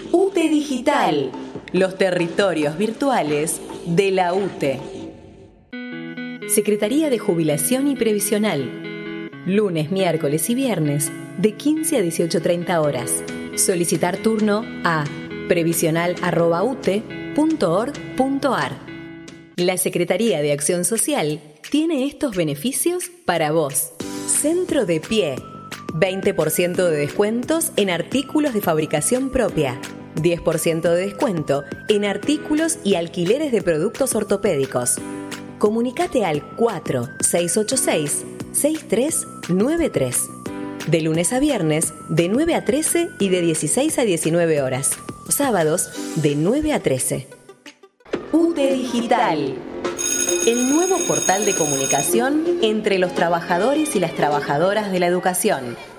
UTE Digital, los territorios virtuales de la UTE. Secretaría de Jubilación y Previsional. Lunes, miércoles y viernes, de 15 a 18:30 horas. Solicitar turno a previsional@ute.org.ar. La Secretaría de Acción Social tiene estos beneficios para vos. Centro de Pie. 20% de descuentos en artículos de fabricación propia. 10% de descuento en artículos y alquileres de productos ortopédicos. Comunicate al 4686-6393. De lunes a viernes, de 9 a 13 y de 16 a 19 horas. Sábados, de 9 a 13. UTE Digital. El nuevo portal de comunicación entre los trabajadores y las trabajadoras de la educación.